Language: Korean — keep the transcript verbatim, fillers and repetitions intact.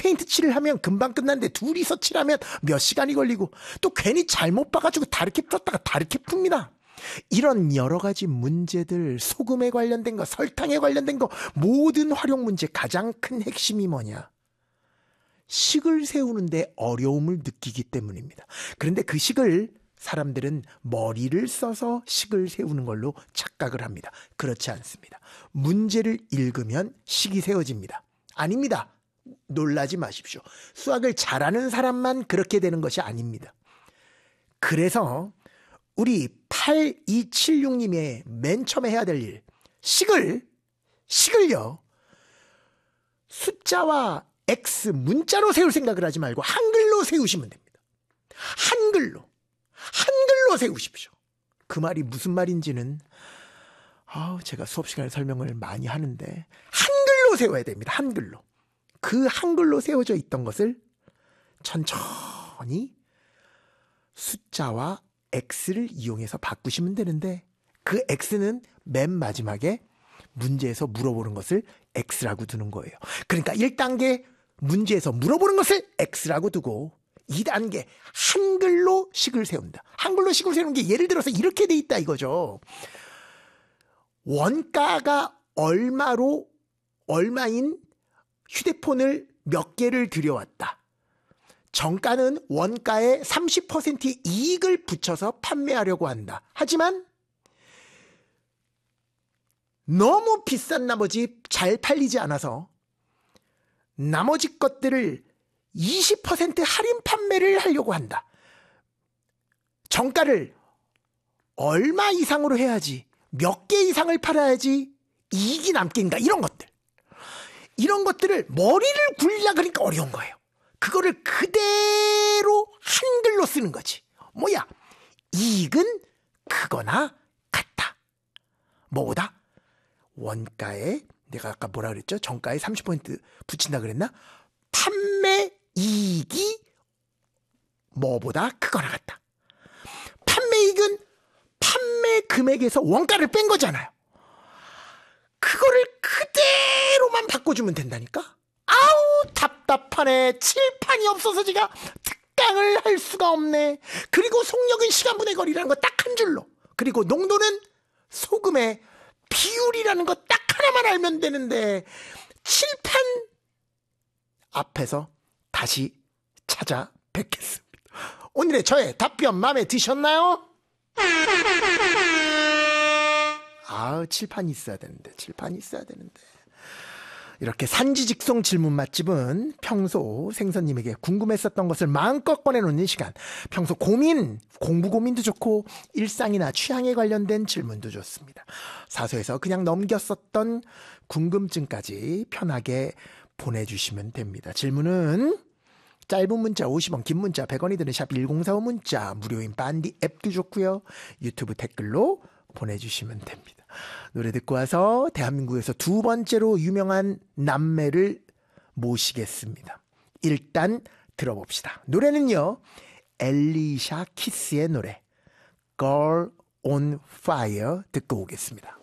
페인트 칠을 하면 금방 끝나는데 둘이서 칠하면 몇 시간이 걸리고 또 괜히 잘못 봐가지고 다르게 풀었다가 다르게 풉니다. 이런 여러 가지 문제들, 소금에 관련된 거, 설탕에 관련된 거, 모든 활용 문제 가장 큰 핵심이 뭐냐? 식을 세우는데 어려움을 느끼기 때문입니다. 그런데 그 식을 사람들은 머리를 써서 식을 세우는 걸로 착각을 합니다. 그렇지 않습니다. 문제를 읽으면 식이 세워집니다. 아닙니다. 놀라지 마십시오. 수학을 잘하는 사람만 그렇게 되는 것이 아닙니다. 그래서 우리 팔이칠육님의 맨 처음에 해야 될 일, 식을, 식을요, 숫자와 X, 문자로 세울 생각을 하지 말고 한글로 세우시면 됩니다. 한글로. 한글로 세우십시오. 그 말이 무슨 말인지는 아우, 제가 수업 시간에 설명을 많이 하는데 한글로 세워야 됩니다. 한글로. 그 한글로 세워져 있던 것을 천천히 숫자와 X를 이용해서 바꾸시면 되는데 그 X는 맨 마지막에 문제에서 물어보는 것을 X라고 두는 거예요. 그러니까 일 단계 문제에서 물어보는 것을 X라고 두고 이 단계 한글로 식을 세운다. 한글로 식을 세우는 게 예를 들어서 이렇게 돼 있다 이거죠. 원가가 얼마로 얼마인 휴대폰을 몇 개를 들여왔다. 정가는 원가에 삼십 퍼센트의 이익을 붙여서 판매하려고 한다. 하지만 너무 비싼 나머지 잘 팔리지 않아서 나머지 것들을 이십 퍼센트 할인 판매를 하려고 한다. 정가를 얼마 이상으로 해야지, 몇 개 이상을 팔아야지 이익이 남겠는가, 이런 것들. 이런 것들을 머리를 굴리려 그러니까 어려운 거예요. 그거를 그대로 한글로 쓰는 거지. 뭐야? 이익은 크거나 같다. 뭐보다? 원가에, 내가 아까 뭐라 그랬죠? 정가에 삼십 퍼센트 붙인다 그랬나? 판매 이익이 뭐보다 크거나 같다. 판매이익은 판매 금액에서 원가를 뺀 거잖아요. 그거를 그대로만 바꿔주면 된다니까? 아우, 답답하네. 칠판이 없어서 제가 특강을 할 수가 없네. 그리고 속력은 시간분의 거리라는 거 딱 한 줄로. 그리고 농도는 소금의 비율이라는 거 딱 하나만 알면 되는데 칠판 앞에서 다시 찾아뵙겠습니다. 오늘의 저의 답변 마음에 드셨나요? 아, 칠판이 있어야 되는데, 칠판이 있어야 되는데. 이렇게 산지직송 질문 맛집은 평소 생선님에게 궁금했었던 것을 마음껏 꺼내놓는 시간. 평소 고민, 공부 고민도 좋고 일상이나 취향에 관련된 질문도 좋습니다. 사소해서 그냥 넘겼었던 궁금증까지 편하게 보내주시면 됩니다. 질문은 짧은 문자 오십 원, 긴 문자 백 원이 드는 샵 일공사오 문자, 무료인 빤디 앱도 좋고요. 유튜브 댓글로 보내주시면 됩니다. 노래 듣고 와서 대한민국에서 두 번째로 유명한 남매를 모시겠습니다. 일단 들어봅시다. 노래는요, 엘리샤 키스의 노래 Girl on Fire 듣고 오겠습니다.